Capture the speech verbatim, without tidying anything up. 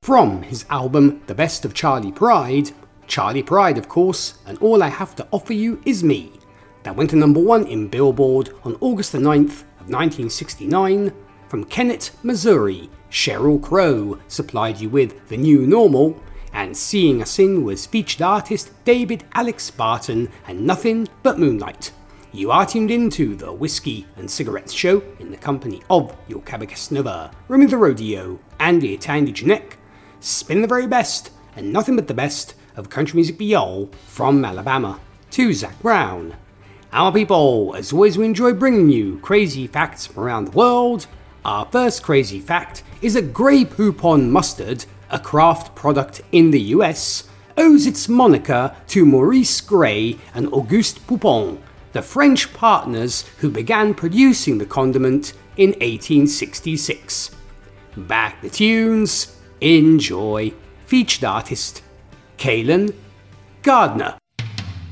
From his album The Best of Charley Pride, Charley Pride of course, and All I Have to Offer You Is Me, that went to number one in Billboard on August the ninth of nineteen sixty-nine. From Kennett, Missouri, Sheryl Crow supplied you with The New Normal, and Seeing Us In was featured artist David Alex Barton and Nothing But Moonlight. You are tuned into the Whiskey and Cigarettes Show in the company of your Cabacaснova, Remy the Rodeo, Andy Tandy Janek, spin the very best and nothing but the best of country music beyond from Alabama to Zac Brown. Our people, as always, we enjoy bringing you crazy facts from around the world. Our first crazy fact is that Grey Poupon mustard, a craft product in the U S, owes its moniker to Maurice Grey and Auguste Poupon, the French partners who began producing the condiment in eighteen sixty-six. Back the tunes, enjoy. Featured artist, Kaylin Gardner.